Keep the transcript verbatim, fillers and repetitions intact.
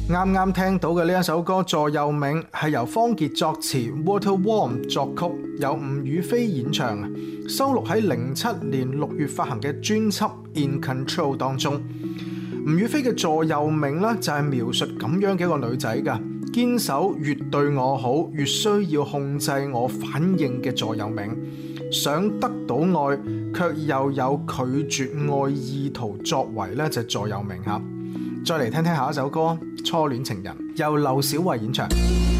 啱啱聽到嘅呢一首歌《座右銘》係由方傑作詞 ，Walter Warm 作曲，由吳雨霏演唱，收錄喺零七年六月發行嘅專輯《In Control》當中。吳雨霏嘅座右銘咧就係描述咁樣嘅一個女仔噶，堅守越對我好越需要控制我反應嘅座右銘，想得到愛卻又有拒絕愛意圖作為咧就係座右銘吓。再嚟聽聽下一首歌《初戀情人》，由劉小慧演唱。